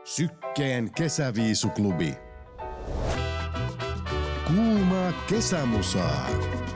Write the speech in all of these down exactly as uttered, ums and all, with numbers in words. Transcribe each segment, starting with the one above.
Sykkeen kesäviisuklubi. Kuumaa kesämusaa.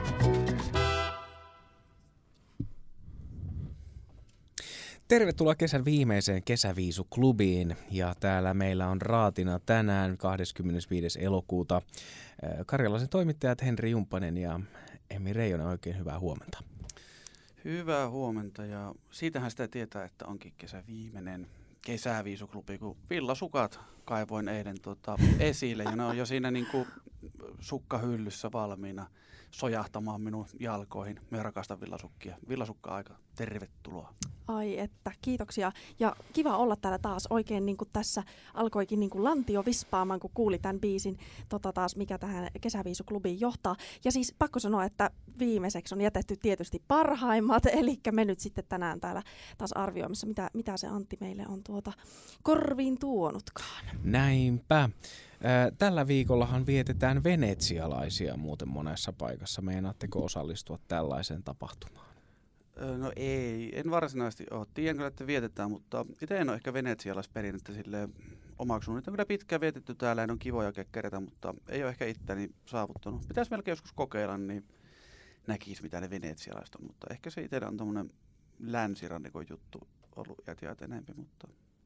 Tervetuloa kesän viimeiseen kesäviisuklubiin ja täällä meillä on raatina tänään kahdeskymmenesviides elokuuta Karjalaisen toimittajat Henri Jumppanen ja Emmi Reijonen. Oikein hyvää huomenta. Hyvää huomenta ja siitähän sitä tietää, että onkin kesän viimeinen kesäviisuklubi, kun villasukat kaivoin eilen tota, esille ja ne on jo siinä niin kuin sukkahyllyssä valmiina sojahtamaan minun jalkoihin. Me rakastan villasukkia. Villasukka-aika. Tervetuloa. Ai että, kiitoksia. Ja kiva olla täällä taas. Oikein niin kuin tässä alkoikin niin kuin lantio vispaamaan, kun kuuli tämän biisin, tota taas, mikä tähän kesäviisuklubiin johtaa. Ja siis pakko sanoa, että viimeiseksi on jätetty tietysti parhaimmat, eli me nyt sitten tänään täällä taas arvioimassa, mitä, mitä se Antti meille on tuota korviin tuonutkaan. Näinpä. Tällä viikollahan vietetään venetsialaisia muuten monessa paikassa. Meinaatteko osallistua tällaiseen tapahtumaan? No ei, en varsinaisesti ole. Tiedän kyllä, että vietetään, mutta itse en ole ehkä venetsialaisperinnettä silleen omaksunut. Niitä on kyllä pitkään vietetty täällä, en ole kivoja kekkereitä, mutta ei ole ehkä itteni saavuttanut. Pitäisi melkein joskus kokeilla, niin näkisi mitä ne venetsialaiset on, mutta ehkä se itsellä on tommoinen länsirannikon juttu ollut jätiät enempi, mutta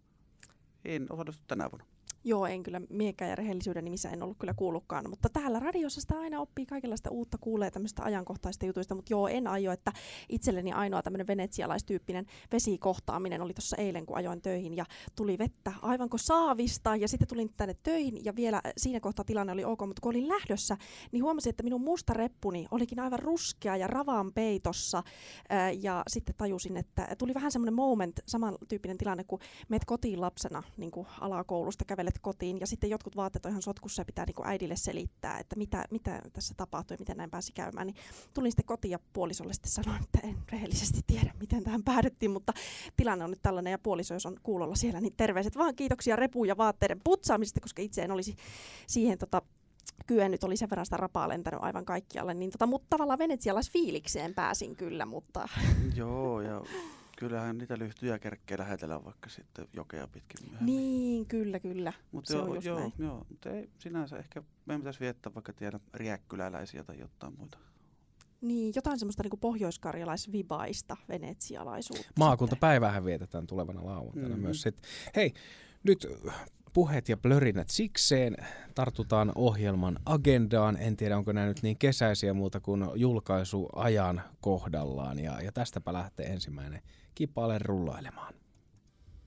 en osallistu tänä vuonna. Joo, en kyllä miekään ja rehellisyyden nimissä en ollut kyllä kuullutkaan, mutta täällä radiossa sitä aina oppii kaikenlaista uutta, kuulee tämmöistä ajankohtaista jutuista, mutta joo, en aio, että itselleni ainoa tämmöinen venetsialaistyyppinen vesikohtaaminen oli tuossa eilen, kun ajoin töihin ja tuli vettä aivan kuin saavista ja sitten tulin tänne töihin ja vielä siinä kohtaa tilanne oli ok, mutta kun olin lähdössä, niin huomasin, että minun musta reppuni olikin aivan ruskea ja ravan peitossa ää, ja sitten tajusin, että tuli vähän semmoinen moment, samantyyppinen tilanne, kun meet kotiin lapsena niin kuin alakoulusta kävelet kotiin ja sitten jotkut vaatteet on ihan sotkussa ja pitää niin kuin äidille selittää, että mitä, mitä tässä tapahtui ja miten näin pääsi käymään. Niin tulin sitten kotiin ja puolisolle sitten sanoin, että en rehellisesti tiedä, miten tähän päädyttiin, mutta tilanne on nyt tällainen ja puoliso, jos on kuulolla siellä, niin terveiset vaan kiitoksia repuun ja vaatteiden putsaamisesta, koska itse en olisi siihen tota, kyennyt, oli sen verran sitä rapaa lentänyt aivan kaikkialle, niin tota, mutta tavallaan venetsialaisfiilikseen pääsin kyllä, mutta... Joo, ja... Kyllähän niitä lyhtyjä kerkkejä lähetellään vaikka sitten jokea pitkin myöhemmin. Niin, kyllä, kyllä. Mutta se joo, on just joo, näin. joo, mutta ei sinänsä ehkä meidän pitäisi viettää vaikka tiedä riäkkyläläisiä tai jotain muita. Niin, jotain semmoista niinku pohjoiskarjalaisvibaista venetsialaisuutta. Maakuntapäivähän vietetään tulevana lauantaina mm-hmm. myös. Sit. Hei, nyt puheet ja plörinät sikseen. Tartutaan ohjelman agendaan. En tiedä, onko nämä nyt niin kesäisiä muuta kuin julkaisuajan kohdallaan. Ja, ja tästäpä lähtee ensimmäinen kipale rullailemaan.